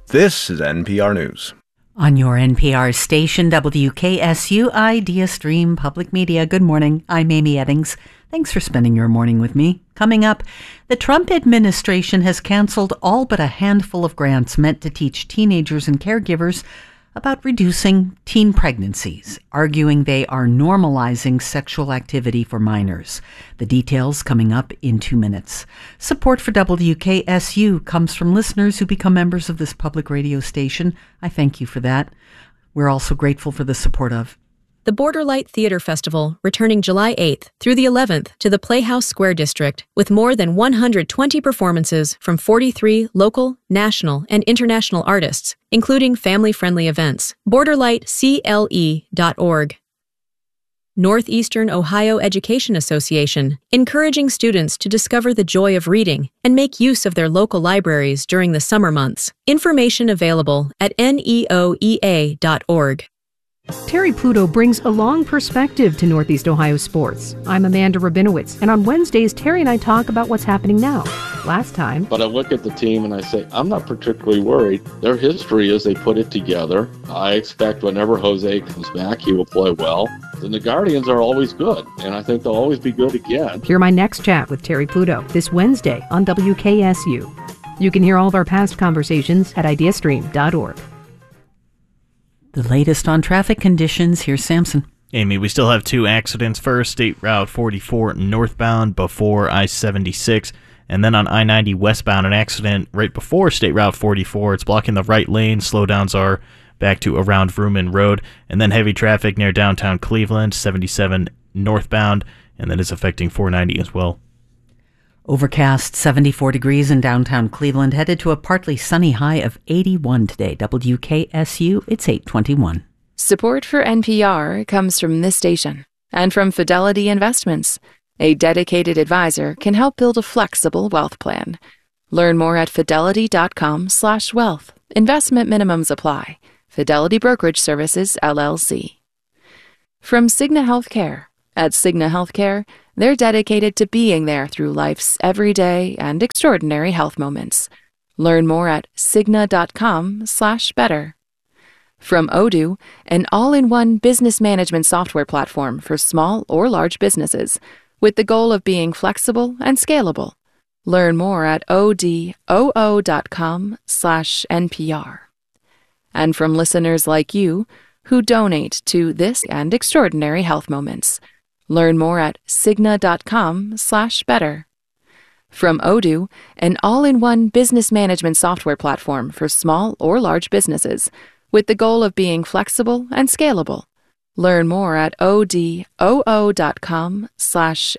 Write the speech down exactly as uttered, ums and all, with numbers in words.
This is N P R News. On your N P R station, W K S U Idea Stream Public Media. Good morning. I'm Amy Eddings. Thanks for spending your morning with me. Coming up, the Trump administration has canceled all but a handful of grants meant to teach teenagers and caregivers about reducing teen pregnancies, arguing they are normalizing sexual activity for minors. The details coming up in two minutes. Support for W K S U comes from listeners who become members of this public radio station. I thank you for that. We're also grateful for the support of the Borderlight Theater Festival, returning July eighth through the eleventh to the Playhouse Square District, with more than one hundred twenty performances from forty-three local, national, and international artists, including family-friendly events. borderlight c l e dot org. Northeastern Ohio Education Association, encouraging students to discover the joy of reading and make use of their local libraries during the summer months. Information available at N E O E A dot org. Terry Pluto brings a long perspective to Northeast Ohio sports. I'm Amanda Rabinowitz, and on Wednesdays, Terry and I talk about what's happening now. Last time... But I look at the team and I say, I'm not particularly worried. Their history is they put it together. I expect whenever Jose comes back, he will play well. And the Guardians are always good, and I think they'll always be good again. Hear my next chat with Terry Pluto this Wednesday on W K S U. You can hear all of our past conversations at idea stream dot org. The latest on traffic conditions. Here's Samson. Amy, we still have two accidents. First, State Route forty-four northbound before I seventy-six. And then on I ninety westbound, an accident right before State Route forty-four. It's blocking the right lane. Slowdowns are back to around Vrooman Road. And then heavy traffic near downtown Cleveland, seventy-seven northbound. And that is affecting four ninety as well. Overcast, seventy-four degrees in downtown Cleveland, headed to a partly sunny high of eighty-one today. W K S U, it's eight twenty-one. Support for N P R comes from this station and from Fidelity Investments. A dedicated advisor can help build a flexible wealth plan. Learn more at fidelity.com slash wealth. Investment minimums apply. Fidelity Brokerage Services, L L C. From Cigna Healthcare. At Cigna Healthcare, they're dedicated to being there through life's everyday and extraordinary health moments. Learn more at cigna.com slash better. From Odoo, an all-in-one business management software platform for small or large businesses, with the goal of being flexible and scalable. Learn more at odoo.com slash NPR. And from listeners like you who donate to this and extraordinary health moments. Learn more at cigna.com slash better. From Odoo, an all-in-one business management software platform for small or large businesses, with the goal of being flexible and scalable. Learn more at odoo.com slash